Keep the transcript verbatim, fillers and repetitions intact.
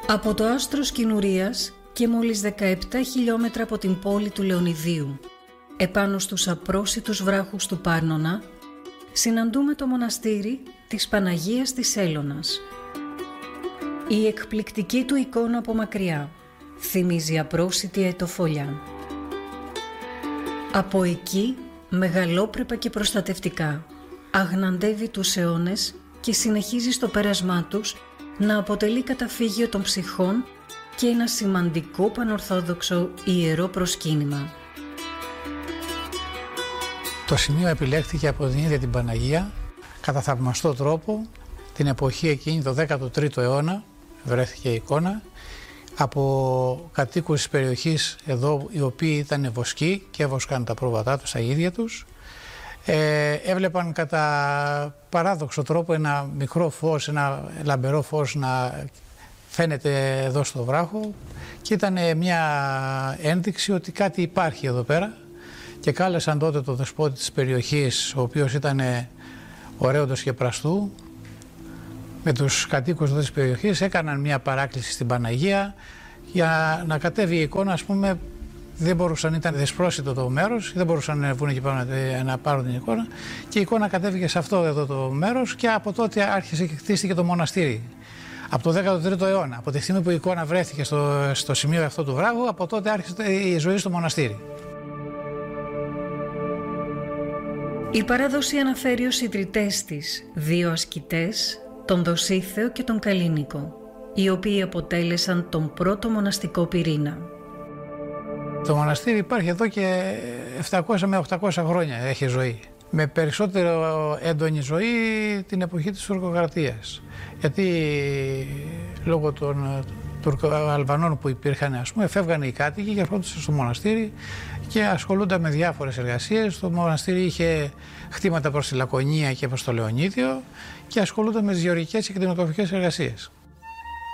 Από το άστρο Σκηνουρίας και μόλις δεκαεπτά χιλιόμετρα από την πόλη του Λεωνιδίου, επάνω στους απρόσιτους βράχους του Πάρνονα, συναντούμε το μοναστήρι της Παναγίας της Έλωνας. Η εκπληκτική του εικόνα από μακριά θυμίζει απρόσιτη αιτοφολιά. Από εκεί, μεγαλόπρεπα και προστατευτικά, αγναντεύει τους αιώνες και συνεχίζει στο πέρασμά τους να αποτελεί καταφύγιο των ψυχών και ένα σημαντικό πανορθόδοξο ιερό προσκύνημα. Το σημείο επιλέχθηκε από την ίδια την Παναγία κατά θαυμαστό τρόπο. Την εποχή εκείνη, το δέκατο τρίτο αιώνα, βρέθηκε η εικόνα από κατοίκους της περιοχής εδώ, οι οποίοι ήταν βοσκοί και έβοσκαν τα πρόβατά τους, τα ίδια τους. Ε, έβλεπαν κατά παράδοξο τρόπο ένα μικρό φως, ένα λαμπερό φως να φαίνεται εδώ στο βράχο και ήταν μια ένδειξη ότι κάτι υπάρχει εδώ πέρα, και κάλεσαν τότε το δεσπότη της περιοχής, ο οποίος ήταν ο Ρέοντος και Πραστού, με τους κατοίκους της περιοχής, έκαναν μια παράκληση στην Παναγία για να κατέβει η εικόνα. Ας πούμε, δεν μπορούσαν, ήταν δυσπρόσιτο το μέρος, δεν μπορούσαν να βγουν εκεί πάνω να πάρουν την εικόνα, και η εικόνα κατέβηκε σε αυτό εδώ το μέρος, και από τότε άρχισε και χτίστηκε το μοναστήρι. Από το δέκατο τρίτο αιώνα, από τη στιγμή που η εικόνα βρέθηκε στο, στο σημείο αυτό του βράχου, από τότε άρχισε η ζωή στο μοναστήρι. Η παράδοση αναφέρει ως ιδρυτές της δύο ασκητές, τον Δοσίθεο και τον Καλλίνικο, οι οποίοι αποτέλεσαν τον πρώτο μοναστικό πυρήνα. Το μοναστήρι υπάρχει εδώ και επτακόσια με οχτακόσια χρόνια, έχει ζωή. Με περισσότερο έντονη ζωή την εποχή της τουρκοκρατίας. Γιατί λόγω των Τουρκοαλβανών που υπήρχαν, ας πούμε, φεύγαν οι κάτοικοι και ερχόντουσαν στο μοναστήρι και ασχολούνταν με διάφορες εργασίες. Το μοναστήρι είχε χτήματα προς τη Λακωνία και προς το Λεωνίδιο και ασχολούνταν με τις γεωργικές και κτηνοτροφικές εργασίες.